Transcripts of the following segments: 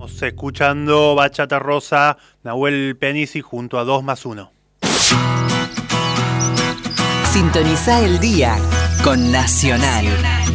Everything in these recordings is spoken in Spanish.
Estamos escuchando Bachata Rosa, Nahuel Penisi junto a 2+1. Sintoniza el día con Nacional.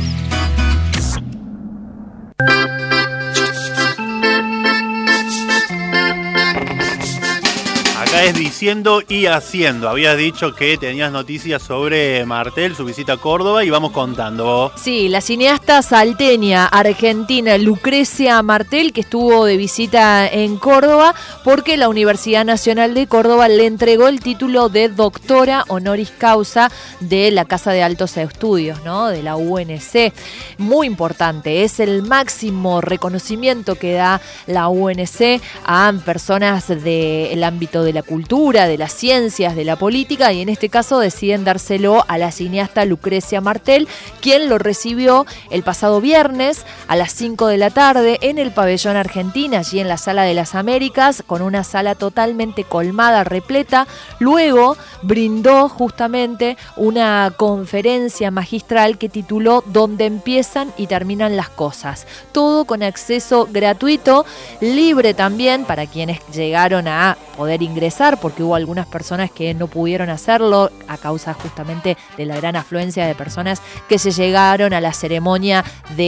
Acá es diciendo y haciendo. Habías dicho que tenías noticias sobre Martel, su visita a Córdoba, y vamos contando. Sí, la cineasta salteña argentina Lucrecia Martel, que estuvo de visita en Córdoba porque la Universidad Nacional de Córdoba le entregó el título de doctora honoris causa de la Casa de Altos Estudios, ¿no? De la UNC. Muy importante, es el máximo reconocimiento que da la UNC a personas del ámbito de la cultura, de las ciencias, de la política, y en este caso deciden dárselo a la cineasta Lucrecia Martel, quien lo recibió el pasado viernes a las 5 de la tarde en el Pabellón Argentina, allí en la Sala de las Américas, con una sala totalmente colmada, repleta. Luego brindó justamente una conferencia magistral que tituló Donde empiezan y terminan las cosas. Todo con acceso gratuito, libre también para quienes llegaron a poder ingresar, porque hubo algunas personas que no pudieron hacerlo a causa justamente de la gran afluencia de personas que se llegaron a la ceremonia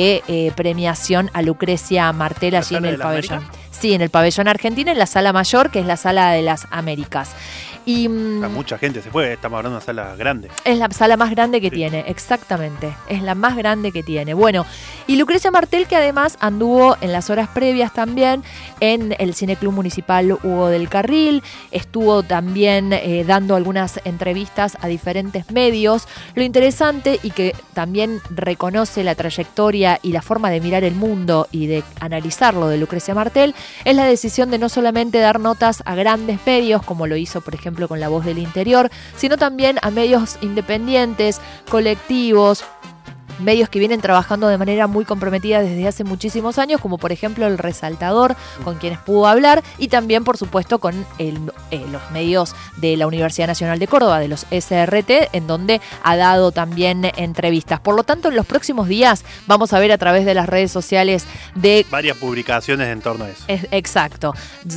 de premiación a Lucrecia Martel allí en el pabellón. Sí, en el Pabellón Argentina, en la Sala Mayor, que es la Sala de las Américas. Y mucha gente se fue, estamos hablando de una sala grande. Es la sala más grande que tiene, exactamente. Es la más grande que tiene. Bueno, y Lucrecia Martel, que además anduvo en las horas previas también en el Cineclub Municipal Hugo del Carril, estuvo también dando algunas entrevistas a diferentes medios. Lo interesante, y que también reconoce la trayectoria y la forma de mirar el mundo y de analizarlo de Lucrecia Martel, es la decisión de no solamente dar notas a grandes medios, como lo hizo, por ejemplo, con La Voz del Interior, sino también a medios independientes, colectivos, medios que vienen trabajando de manera muy comprometida desde hace muchísimos años, como por ejemplo El Resaltador, con quienes pudo hablar, y también por supuesto con los medios de la Universidad Nacional de Córdoba, de los SRT, en donde ha dado también entrevistas. Por lo tanto, en los próximos días vamos a ver a través de las redes sociales de varias publicaciones en torno a eso. Exacto,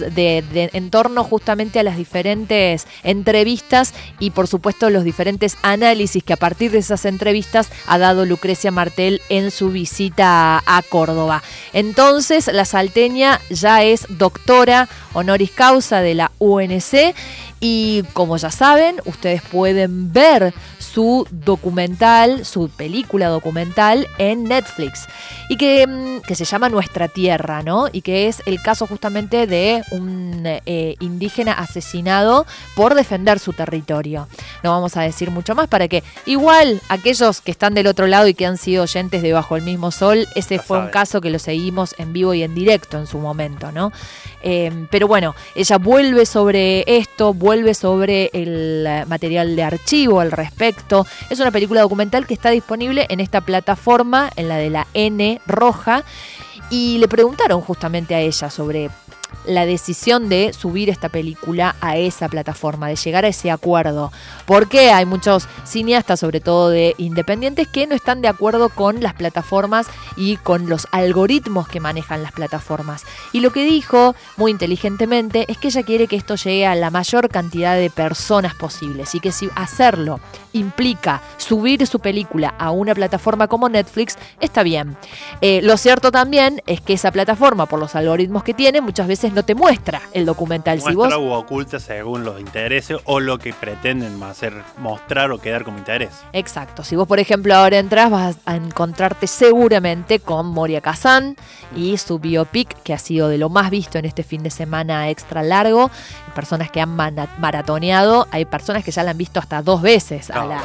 en torno justamente a las diferentes entrevistas y por supuesto los diferentes análisis que a partir de esas entrevistas ha dado Lucrecia Martel en su visita a Córdoba. Entonces, la salteña ya es doctora honoris causa de la UNC y, como ya saben, ustedes pueden ver su documental, su película documental en Netflix, y que se llama Nuestra Tierra, ¿no? Y que es el caso justamente de un indígena asesinado por defender su territorio. No vamos a decir mucho más para que igual aquellos que están del otro lado y que han sido oyentes de Bajo el Mismo Sol, ese fue un caso que lo seguimos en vivo y en directo en su momento, ¿no? Pero bueno, ella vuelve sobre esto, vuelve sobre el material de archivo al respecto. Es una película documental que está disponible en esta plataforma, en la de la N Roja, y le preguntaron justamente a ella sobre la decisión de subir esta película a esa plataforma, de llegar a ese acuerdo. Porque hay muchos cineastas, sobre todo de independientes, que no están de acuerdo con las plataformas y con los algoritmos que manejan las plataformas. Y lo que dijo, muy inteligentemente, es que ella quiere que esto llegue a la mayor cantidad de personas posibles, y que si hacerlo implica subir su película a una plataforma como Netflix, está bien. Lo cierto también es que esa plataforma, por los algoritmos que tiene, muchas veces no te muestra el documental. Muestra o oculta según los intereses o lo que pretenden hacer, mostrar o quedar como interés. Exacto. Si vos, por ejemplo, ahora entras, vas a encontrarte seguramente con Moria Kazan y su biopic, que ha sido de lo más visto en este fin de semana extra largo. Personas que han maratoneado, hay personas que ya la han visto hasta 2 veces. Bueno.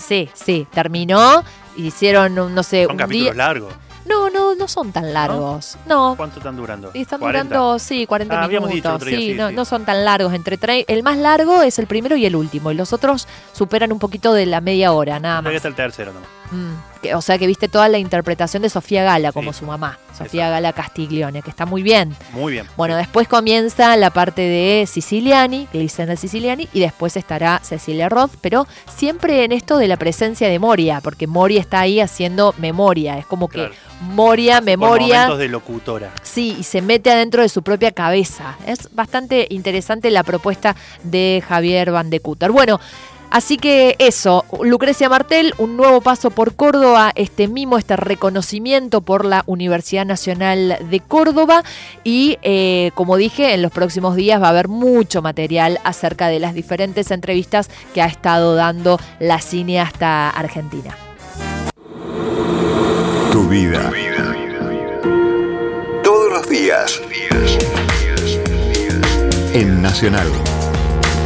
Sí, terminó, hicieron, no sé, un capítulos largos. No son tan largos. No. ¿Cuánto están durando? Están 40. Durando, sí, 40 minutos. Dicho otro día, sí, no son tan largos. El más largo es el primero y el último. Y los otros superan un poquito de la media hora, nada más. Hasta el tercero nomás. O sea que viste toda la interpretación de Sofía Gala como su mamá, Sofía Gala Castiglione, que está muy bien. Muy bien. Bueno, después comienza la parte de Siciliani, Glissenda Siciliani, y después estará Cecilia Roth, pero siempre en esto de la presencia de Moria, porque Moria está ahí haciendo memoria. Es como que memoria. Momentos de locutora. Sí, y se mete adentro de su propia cabeza. Es bastante interesante la propuesta de Javier Van de Cúter. Bueno, así que eso, Lucrecia Martel, un nuevo paso por Córdoba, este mimo, este reconocimiento por la Universidad Nacional de Córdoba y como dije, en los próximos días va a haber mucho material acerca de las diferentes entrevistas que ha estado dando la cineasta argentina. Tu vida. Todos los días. En Nacional.